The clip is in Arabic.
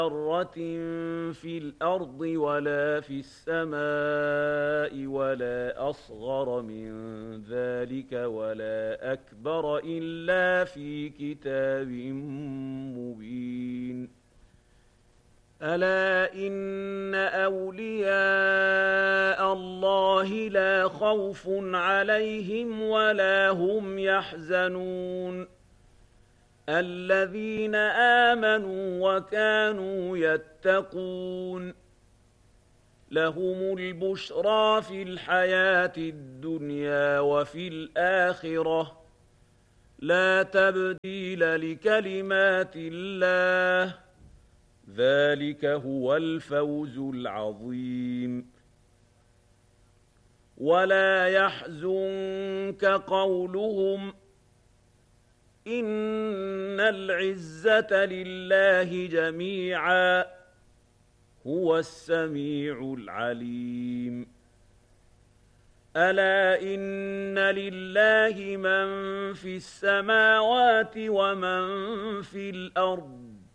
ذرة في الأرض ولا في السماء ولا أصغر من ذلك ولا أكبر إلا في كتاب مبين ألا إن أولياء الله لا خوف عليهم ولا هم يحزنون الذين آمنوا وكانوا يتقون لهم البشرى في الحياة الدنيا وفي الآخرة لا تبديل لكلمات الله ذلك هو الفوز العظيم ولا يحزنك قولهم إن العزة لله جميعا هو السميع العليم ألا إن لله من في السماوات ومن في الأرض